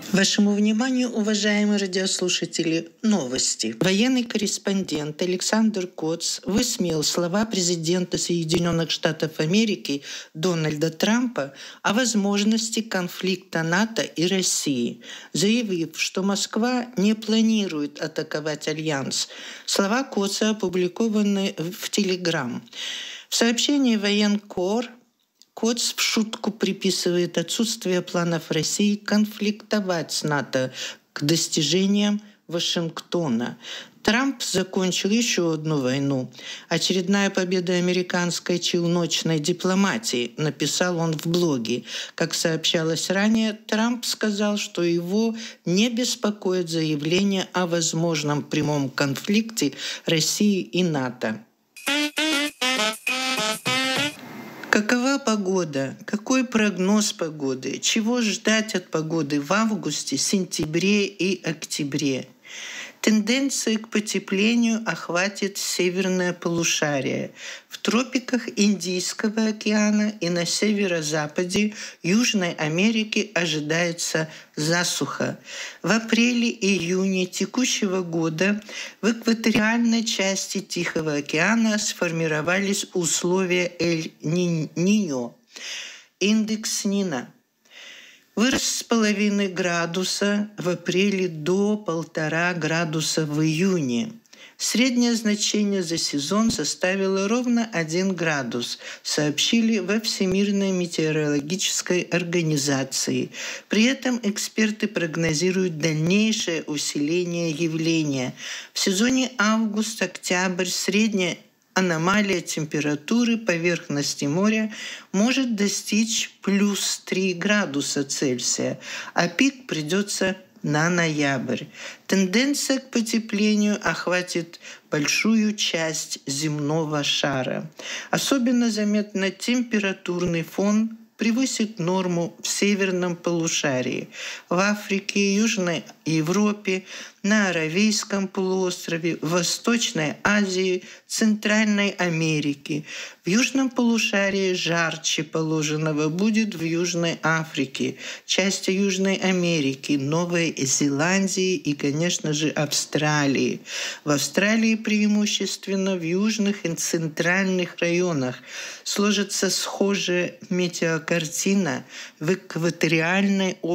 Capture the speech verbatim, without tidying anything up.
Вашему вниманию, уважаемые радиослушатели, новости. Военный корреспондент Александр Коц высмеял слова президента Соединенных Штатов Америки Дональда Трампа о возможности конфликта НАТО и России, заявив, что Москва не планирует атаковать Альянс. Слова Коца опубликованы в Телеграм. В сообщении военкор Коц в шутку приписывает отсутствие планов России конфликтовать с НАТО к достижениям Вашингтона. Трамп закончил еще одну войну. Очередная победа американской челночной дипломатии, написал он в блоге. Как сообщалось ранее, Трамп сказал, что его не беспокоит заявление о возможном прямом конфликте России и НАТО. Какова погода? Какой прогноз погоды? Чего ждать от погоды в августе, сентябре и октябре? Тенденция к потеплению охватит северное полушарие. В тропиках Индийского океана и на северо-западе Южной Америки ожидается засуха. В апреле-июне текущего года в экваториальной части Тихого океана сформировались условия Эль-Ниньо. Индекс Нина вырос с половины градуса в апреле до полтора градуса в июне. Среднее значение за сезон составило ровно один градус, сообщили во Всемирной метеорологической организации. При этом эксперты прогнозируют дальнейшее усиление явления. В сезоне август-октябрь средняя аномалия температуры поверхности моря может достичь плюс три градуса Цельсия, а пик придется на ноябрь. Тенденция к потеплению охватит большую часть земного шара. Особенно заметно температурный фон превысит норму в северном полушарии, в Африке, Южной Европе, на Аравийском полуострове, в Восточной Азии, Центральной Америке. В Южном полушарии жарче положенного будет в Южной Африке, части Южной Америки, Новой Зеландии и, конечно же, Австралии. В Австралии преимущественно в южных и центральных районах сложится схожая метеокартина в экваториальной области.